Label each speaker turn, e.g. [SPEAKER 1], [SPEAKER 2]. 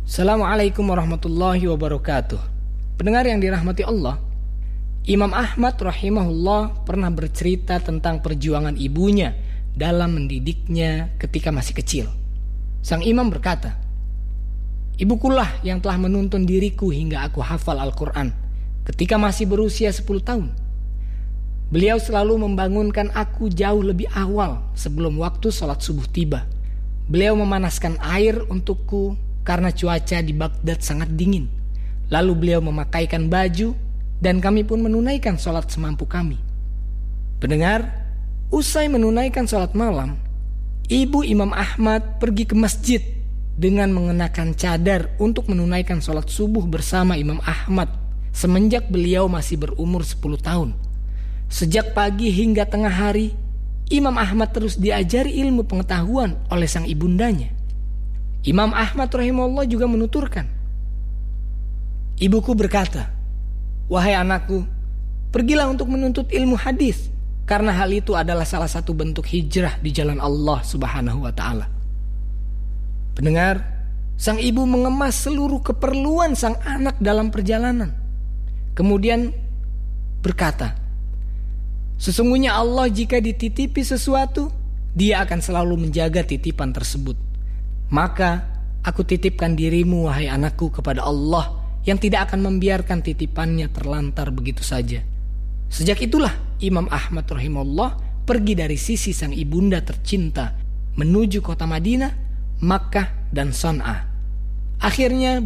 [SPEAKER 1] Assalamualaikum warahmatullahi wabarakatuh. Pendengar yang dirahmati Allah, Imam Ahmad rahimahullah pernah bercerita tentang perjuangan ibunya dalam mendidiknya ketika masih kecil. Sang imam berkata, "Ibukulah yang telah menuntun diriku hingga aku hafal Al-Quran ketika masih berusia 10 tahun. Beliau selalu membangunkan aku jauh lebih awal sebelum waktu sholat subuh tiba. Beliau memanaskan air untukku karena cuaca di Baghdad sangat dingin. Lalu beliau memakaikan baju dan kami pun menunaikan sholat semampu kami." Pendengar, usai menunaikan sholat malam, ibu Imam Ahmad pergi ke masjid dengan mengenakan cadar untuk menunaikan sholat subuh bersama Imam Ahmad semenjak beliau masih berumur 10 tahun. Sejak pagi hingga tengah hari, Imam Ahmad terus diajari ilmu pengetahuan oleh sang ibundanya. Imam Ahmad rahimahullah juga menuturkan, "Ibuku berkata, 'Wahai anakku, pergilah untuk menuntut ilmu hadis, karena hal itu adalah salah satu bentuk hijrah di jalan Allah Subhanahu wa Ta'ala.'" Pendengar, sang ibu mengemas seluruh keperluan sang anak dalam perjalanan. Kemudian berkata, "Sesungguhnya Allah jika dititipi sesuatu, Dia akan selalu menjaga titipan tersebut. Maka aku titipkan dirimu, wahai anakku, kepada Allah yang tidak akan membiarkan titipannya terlantar begitu saja." Sejak itulah Imam Ahmad rahimahullah pergi dari sisi sang ibunda tercinta menuju kota Madinah, Makkah, dan Son'a. Akhirnya